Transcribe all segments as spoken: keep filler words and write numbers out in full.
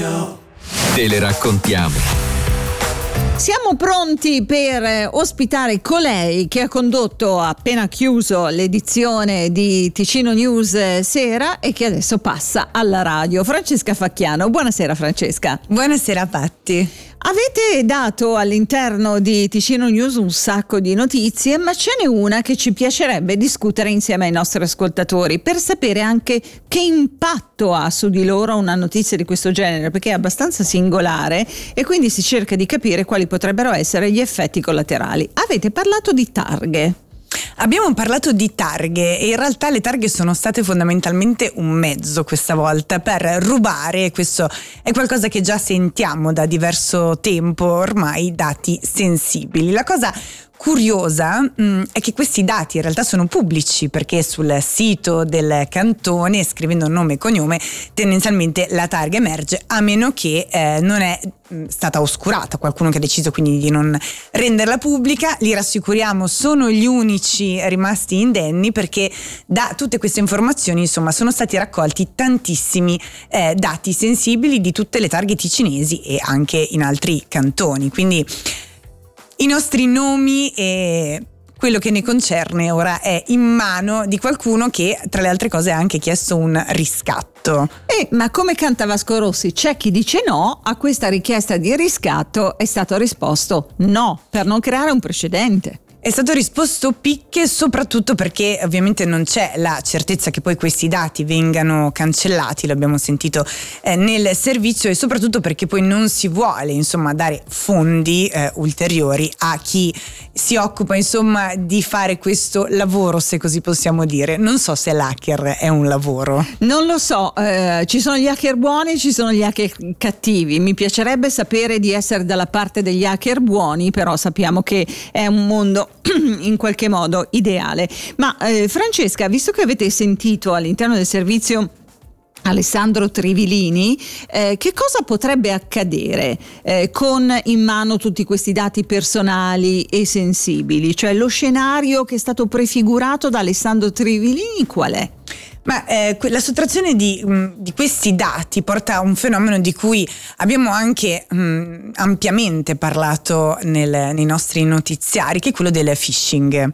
Radio. Te le raccontiamo. Siamo pronti per ospitare colei che ha condotto, appena chiuso l'edizione di Ticino News Sera e che adesso passa alla radio. Francesca Facchiano. Buonasera Francesca. Buonasera Patti. Avete dato all'interno di Ticino News un sacco di notizie, ma ce n'è una che ci piacerebbe discutere insieme ai nostri ascoltatori per sapere anche che impatto ha su di loro una notizia di questo genere, perché è abbastanza singolare e quindi si cerca di capire quali potrebbero essere gli effetti collaterali. Avete parlato di targhe. Abbiamo parlato di targhe e in realtà le targhe sono state fondamentalmente un mezzo questa volta per rubare, questo è qualcosa che già sentiamo da diverso tempo ormai, dati sensibili. La cosa curiosa mh, è che questi dati in realtà sono pubblici, perché sul sito del cantone, scrivendo nome e cognome, tendenzialmente la targa emerge, a meno che eh, non è mh, stata oscurata, qualcuno che ha deciso quindi di non renderla pubblica. Li rassicuriamo, sono gli unici rimasti indenni, perché da tutte queste informazioni insomma sono stati raccolti tantissimi eh, dati sensibili di tutte le targhe ticinesi e anche in altri cantoni, quindi i nostri nomi e quello che ne concerne ora è in mano di qualcuno che tra le altre cose ha anche chiesto un riscatto. Eh, ma come canta Vasco Rossi, c'è chi dice no, a questa richiesta di riscatto è stato risposto no, per non creare un precedente. È stato risposto picche, soprattutto perché ovviamente non c'è la certezza che poi questi dati vengano cancellati, l'abbiamo sentito eh, nel servizio, e soprattutto perché poi non si vuole insomma dare fondi eh, ulteriori a chi si occupa insomma di fare questo lavoro, se così possiamo dire. Non so se l'hacker è un lavoro. Non lo so, eh, ci sono gli hacker buoni, ci sono gli hacker cattivi. Mi piacerebbe sapere di essere dalla parte degli hacker buoni, però sappiamo che è un mondo in qualche modo ideale. Ma eh, Francesca, visto che avete sentito all'interno del servizio Alessandro Trivilini, eh, che cosa potrebbe accadere eh, con in mano tutti questi dati personali e sensibili? Cioè, lo scenario che è stato prefigurato da Alessandro Trivilini qual è? Ma eh, la sottrazione di, mh, di questi dati porta a un fenomeno di cui abbiamo anche mh, ampiamente parlato nel, nei nostri notiziari, che è quello del phishing.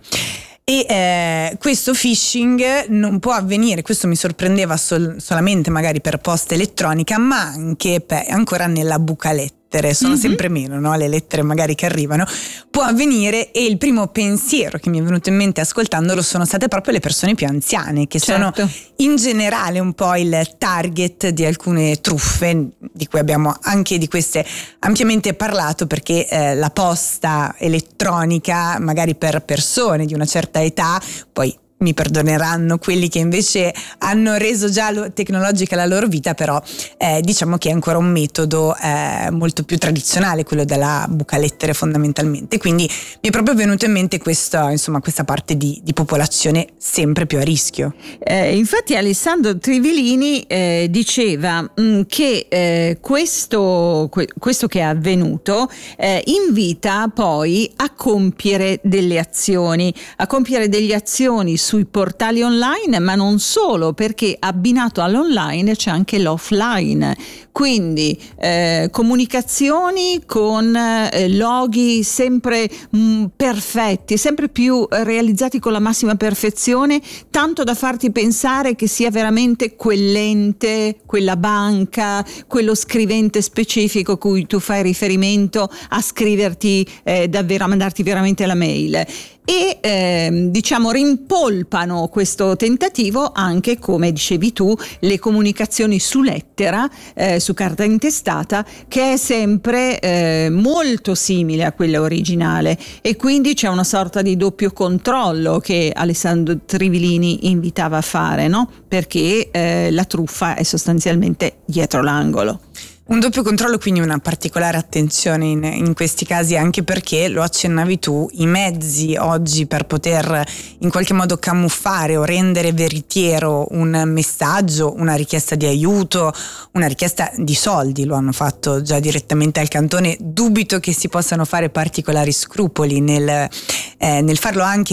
E eh, questo phishing non può avvenire, questo mi sorprendeva sol- solamente magari per posta elettronica, ma anche per, ancora nella buca lettere. Sono mm-hmm. sempre meno, no? Le lettere magari che arrivano, può avvenire, e il primo pensiero che mi è venuto in mente ascoltandolo sono state proprio le persone più anziane, che certo. sono in generale un po' il target di alcune truffe, di cui abbiamo anche di queste ampiamente parlato, perché eh, la posta elettronica magari per persone di una certa età, poi mi perdoneranno quelli che invece hanno reso già lo- tecnologica la loro vita, però eh, diciamo che è ancora un metodo eh, molto più tradizionale, quello della buca lettere fondamentalmente. Quindi mi è proprio venuto in mente questa, insomma, questa parte di, di popolazione sempre più a rischio. Eh, infatti Alessandro Trivilini eh, diceva mh, che eh, questo, que- questo che è avvenuto eh, invita poi a compiere delle azioni, a compiere delle azioni sui portali online, ma non solo, perché abbinato all'online c'è anche l'offline, quindi eh, comunicazioni con eh, loghi sempre mh, perfetti, sempre più eh, realizzati con la massima perfezione, tanto da farti pensare che sia veramente quell'ente, quella banca, quello scrivente specifico cui tu fai riferimento a scriverti eh, davvero, a mandarti veramente la mail. E eh, diciamo rimpolpano questo tentativo anche, come dicevi tu, le comunicazioni su lettera, eh, su carta intestata, che è sempre eh, molto simile a quella originale, e quindi c'è una sorta di doppio controllo che Alessandro Trivilini invitava a fare, no? Perché eh, la truffa è sostanzialmente dietro l'angolo. Un doppio controllo, quindi una particolare attenzione in, in questi casi, anche perché, lo accennavi tu, i mezzi oggi per poter in qualche modo camuffare o rendere veritiero un messaggio, una richiesta di aiuto, una richiesta di soldi, lo hanno fatto già direttamente al cantone. Dubito che si possano fare particolari scrupoli nel, eh, nel farlo anche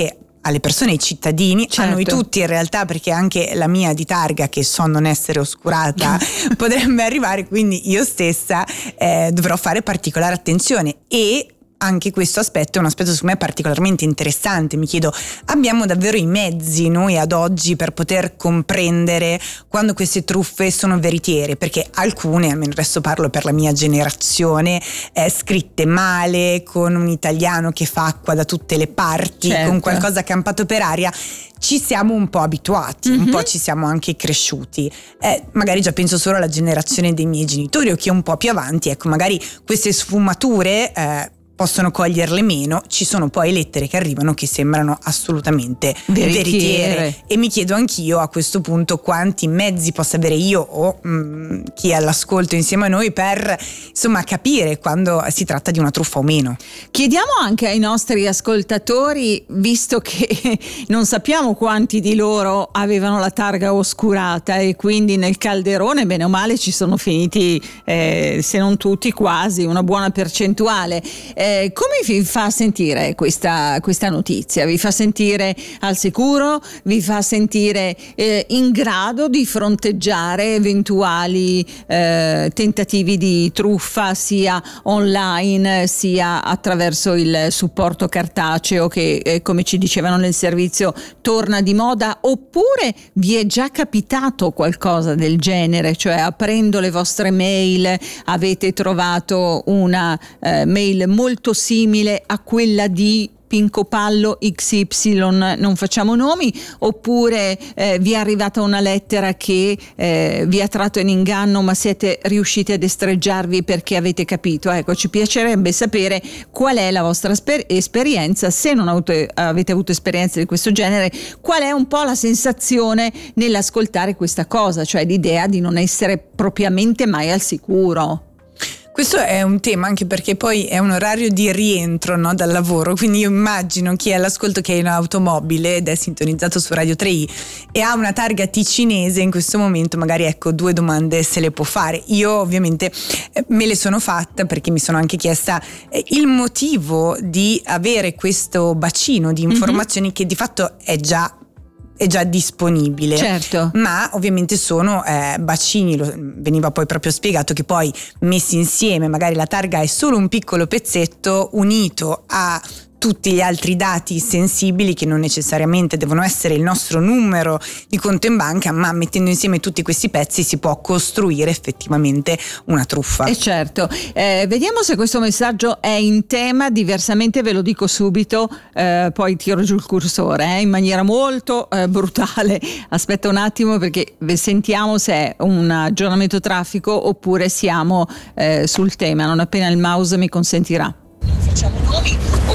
alle persone, ai cittadini, certo. a noi tutti in realtà, perché anche la mia di targa, che so non essere oscurata, potrebbe arrivare, quindi io stessa eh, dovrò fare particolare attenzione. E anche questo aspetto è un aspetto secondo me particolarmente interessante. Mi chiedo, abbiamo davvero i mezzi noi ad oggi per poter comprendere quando queste truffe sono veritiere? Perché alcune, almeno adesso parlo per la mia generazione, eh, scritte male, con un italiano che fa acqua da tutte le parti, certo. con qualcosa campato per aria, ci siamo un po' abituati, mm-hmm. un po' ci siamo anche cresciuti. Eh, magari già penso solo alla generazione dei miei genitori o chi è un po' più avanti, ecco, magari queste sfumature eh, possono coglierle meno. Ci sono poi lettere che arrivano che sembrano assolutamente veritiere, veritiere. E mi chiedo anch'io a questo punto quanti mezzi possa avere io o mh, chi è all'ascolto insieme a noi per insomma capire quando si tratta di una truffa o meno. Chiediamo anche ai nostri ascoltatori, visto che non sappiamo quanti di loro avevano la targa oscurata e quindi nel calderone bene o male ci sono finiti eh, se non tutti quasi una buona percentuale. Eh, come vi fa sentire questa, questa notizia? Vi fa sentire al sicuro? Vi fa sentire eh, in grado di fronteggiare eventuali eh, tentativi di truffa sia online sia attraverso il supporto cartaceo che eh, come ci dicevano nel servizio torna di moda? Oppure vi è già capitato qualcosa del genere? Cioè aprendo le vostre mail avete trovato una eh, mail molto simile a quella di Pinco Pallo X Y, non facciamo nomi, oppure eh, vi è arrivata una lettera che eh, vi ha tratto in inganno ma siete riusciti a destreggiarvi perché avete capito? Ecco, ci piacerebbe sapere qual è la vostra sper- esperienza, se non avete, avete avuto esperienze di questo genere, qual è un po' la sensazione nell'ascoltare questa cosa, cioè l'idea di non essere propriamente mai al sicuro. Questo è un tema anche perché poi è un orario di rientro, no, dal lavoro, quindi io immagino chi è all'ascolto che è in automobile ed è sintonizzato su Radio tre i e ha una targa ticinese in questo momento, magari ecco due domande se le può fare. Io ovviamente me le sono fatte perché mi sono anche chiesta il motivo di avere questo bacino di informazioni mm-hmm. che di fatto è già è già disponibile, certo. ma ovviamente sono eh, bacini, lo, veniva poi proprio spiegato che poi messi insieme magari la targa è solo un piccolo pezzetto unito a tutti gli altri dati sensibili che non necessariamente devono essere il nostro numero di conto in banca, ma mettendo insieme tutti questi pezzi si può costruire effettivamente una truffa. E certo, eh, vediamo se questo messaggio è in tema, diversamente ve lo dico subito, eh, poi tiro giù il cursore eh, in maniera molto eh, brutale. Aspetta un attimo perché sentiamo se è un aggiornamento traffico oppure siamo eh, sul tema, non appena il mouse mi consentirà. Facciamo noi.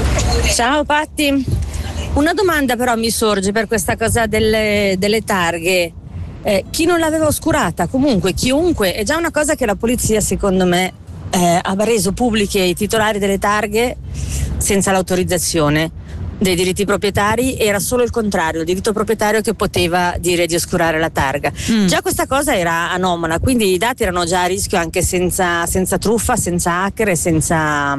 Ciao Patti, una domanda però mi sorge per questa cosa delle, delle targhe. Eh, chi non l'aveva oscurata, comunque chiunque, è già una cosa che la polizia secondo me eh, ha reso pubbliche i titolari delle targhe senza l'autorizzazione dei diritti proprietari. Era solo il contrario, il diritto proprietario che poteva dire di oscurare la targa. Mm. Già questa cosa era anomala, quindi i dati erano già a rischio anche senza, senza truffa, senza hacker e senza...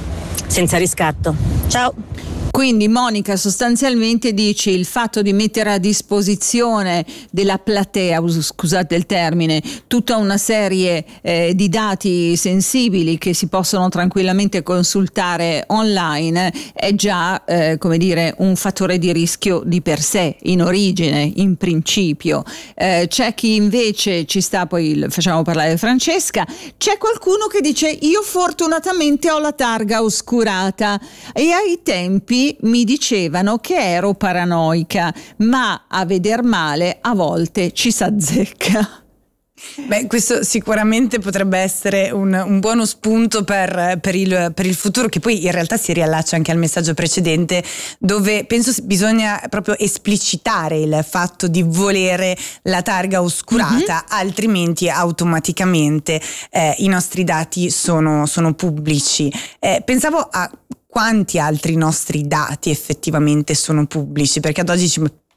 senza riscatto. Ciao. Quindi Monica sostanzialmente dice il fatto di mettere a disposizione della platea, scusate il termine, tutta una serie eh, di dati sensibili che si possono tranquillamente consultare online è già eh, come dire un fattore di rischio di per sé, in origine, in principio. Eh, c'è chi invece ci sta, poi facciamo parlare Francesca, c'è qualcuno che dice io fortunatamente ho la targa oscurata e ai tempi mi dicevano che ero paranoica, ma a veder male a volte ci s'azzecca. Beh, questo sicuramente potrebbe essere un, un buono spunto per, per, il, per il futuro, che poi in realtà si riallaccia anche al messaggio precedente, dove penso bisogna proprio esplicitare il fatto di volere la targa oscurata, mm-hmm. altrimenti automaticamente eh, i nostri dati sono, sono pubblici. Eh, pensavo a quanti altri nostri dati effettivamente sono pubblici, perché ad oggi ci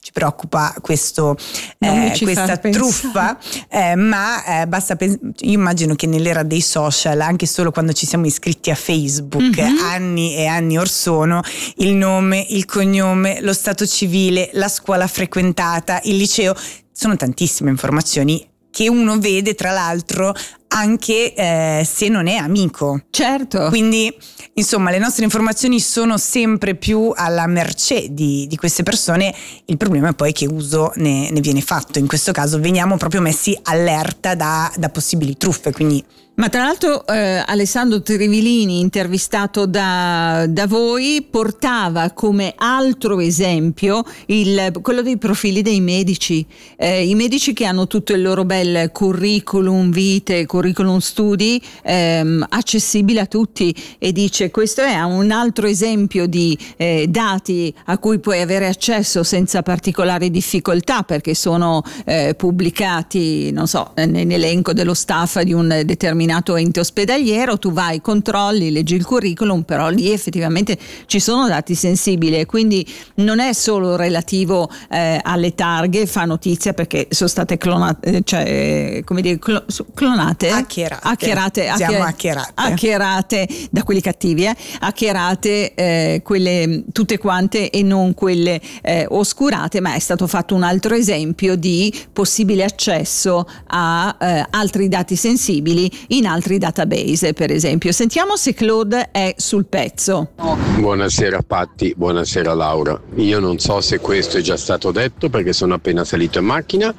ci preoccupa questo, eh, questa truffa, eh, ma eh, basta pens- io immagino che nell'era dei social, anche solo quando ci siamo iscritti a Facebook, mm-hmm. anni e anni or sono, il nome, il cognome, lo stato civile, la scuola frequentata, il liceo, sono tantissime informazioni che uno vede tra l'altro anche eh, se non è amico. Certo. Quindi insomma le nostre informazioni sono sempre più alla mercé di, di queste persone. Il problema è poi che uso ne, ne viene fatto. In questo caso veniamo proprio messi allerta da, da possibili truffe, quindi. Ma tra l'altro eh, Alessandro Trivilini, intervistato da, da voi, portava come altro esempio il, quello dei profili dei medici, eh, i medici che hanno tutto il loro bel curriculum vitae, curriculum studi ehm, accessibile a tutti, e dice questo è un altro esempio di eh, dati a cui puoi avere accesso senza particolari difficoltà, perché sono eh, pubblicati, non so, nell'elenco dello staff di un determinato ente ospedaliero. Tu vai, controlli, leggi il curriculum, però lì effettivamente ci sono dati sensibili, e quindi non è solo relativo eh, alle targhe. Fa notizia perché sono state clonate, cioè come dire, clo- clonate, hackerate, hackerate, hacker- hackerate, hackerate da quelli cattivi, eh? hackerate eh, quelle tutte quante e non quelle eh, oscurate. Ma è stato fatto un altro esempio di possibile accesso a eh, altri dati sensibili in altri database, per esempio. Sentiamo se Claude è sul pezzo. Buonasera Patti, buonasera Laura. Io non so se questo è già stato detto perché sono appena salito in macchina,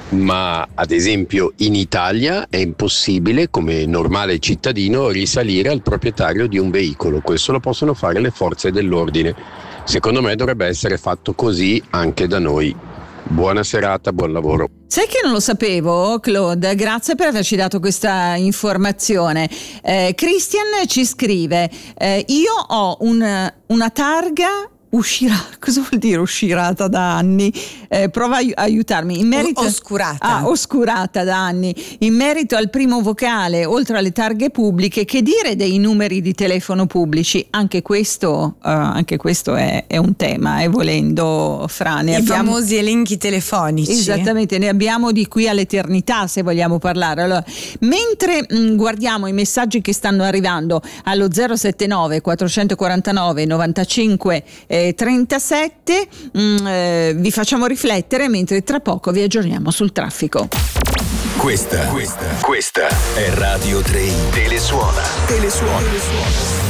ma ad esempio in Italia è impossibile come normale cittadino risalire al proprietario di un veicolo. Questo lo possono fare le forze dell'ordine. Secondo me dovrebbe essere fatto così anche da noi. Buona serata, buon lavoro. Sai che non lo sapevo, Claude? Grazie per averci dato questa informazione. Eh, Christian ci scrive, eh, io ho un, una targa uscirà, cosa vuol dire uscirata da anni? Eh, prova a aiutarmi. In merito, oscurata. Ah, oscurata da anni. In merito al primo vocale, oltre alle targhe pubbliche, che dire dei numeri di telefono pubblici? Anche questo, uh, anche questo è, è un tema, e eh, volendo, Fra, ne I abbiamo... famosi elenchi telefonici. Esattamente, ne abbiamo di qui all'eternità, se vogliamo parlare. Allora, mentre mh, guardiamo i messaggi che stanno arrivando allo zero sette nove quattrocentoquarantanove novantacinque eh, trentasette, mh, eh, vi facciamo riflettere, mentre tra poco vi aggiorniamo sul traffico. Questa, questa, questa è Radio tre. Telesuona. Telesuona. Telesuona.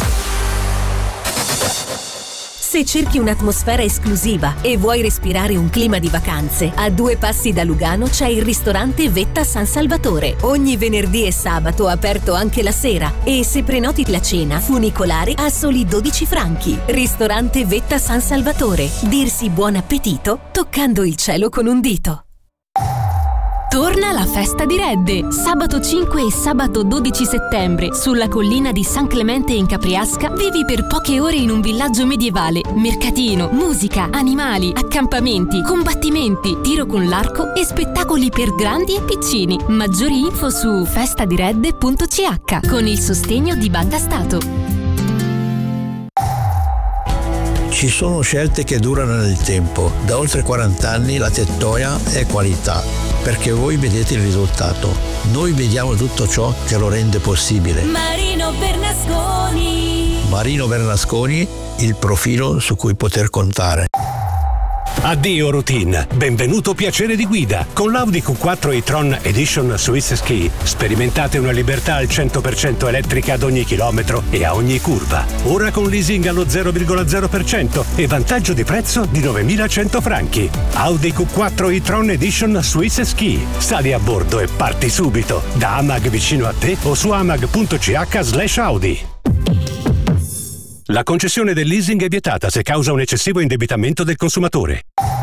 Se cerchi un'atmosfera esclusiva e vuoi respirare un clima di vacanze, a due passi da Lugano c'è il ristorante Vetta San Salvatore. Ogni venerdì e sabato aperto anche la sera, e se prenoti la cena, funicolare a soli dodici franchi. Ristorante Vetta San Salvatore. Dirsi buon appetito toccando il cielo con un dito. Torna la festa di Redde, sabato cinque e sabato dodici settembre, sulla collina di San Clemente in Capriasca. Vivi per poche ore in un villaggio medievale, mercatino, musica, animali, accampamenti, combattimenti, tiro con l'arco e spettacoli per grandi e piccini. Maggiori info su festadiredde punto c h con il sostegno di Banca Stato. Ci sono scelte che durano nel tempo. Da oltre quaranta anni la Tettoia è qualità, perché voi vedete il risultato. Noi vediamo tutto ciò che lo rende possibile. Marino Bernasconi. Marino Bernasconi, il profilo su cui poter contare. Addio routine, benvenuto piacere di guida. Con l'Audi Q quattro e-tron Edition Swiss Ski sperimentate una libertà al cento per cento elettrica ad ogni chilometro e a ogni curva. Ora con leasing allo zero virgola zero per cento e vantaggio di prezzo di novemilacento franchi. Audi Q quattro e-tron Edition Swiss Ski. Sali a bordo e parti subito. Da Amag vicino a te o su amag punto c h slash Audi. La concessione del leasing è vietata se causa un eccessivo indebitamento del consumatore.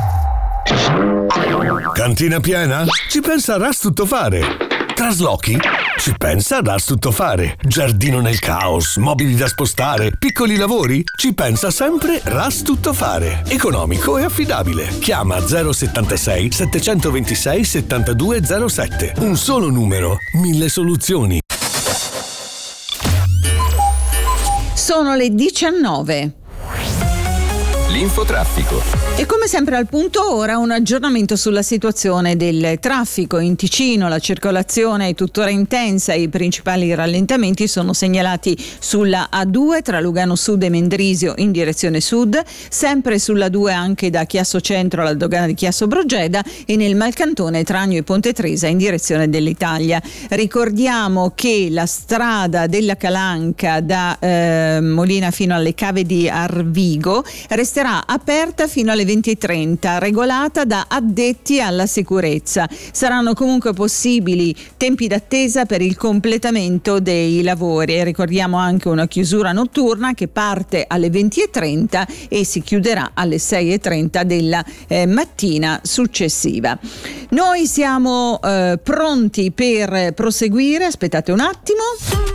Cantina piena? Ci pensa Rastuttofare. Traslochi? Ci pensa Rastuttofare. Giardino nel caos, mobili da spostare, piccoli lavori? Ci pensa sempre Rastuttofare. Economico e affidabile. Chiama zero settantasei settecentoventisei settantadue zero sette. Un solo numero, mille soluzioni. Sono le diciannove. L'infotraffico. E come sempre al punto ora un aggiornamento sulla situazione del traffico. In Ticino la circolazione è tuttora intensa e i principali rallentamenti sono segnalati sulla A due tra Lugano Sud e Mendrisio in direzione sud, sempre sulla due anche da Chiasso Centro alla dogana di Chiasso Brogeda e nel Malcantone Tragno e Ponte Tresa in direzione dell'Italia. Ricordiamo che la strada della Calanca da eh, Molina fino alle cave di Arvigo resterà aperta fino alle venti e trenta, regolata da addetti alla sicurezza. Saranno comunque possibili tempi d'attesa per il completamento dei lavori e ricordiamo anche una chiusura notturna che parte alle venti e trenta e si chiuderà alle sei e trenta della eh, mattina successiva. Noi siamo eh, pronti per proseguire, aspettate un attimo.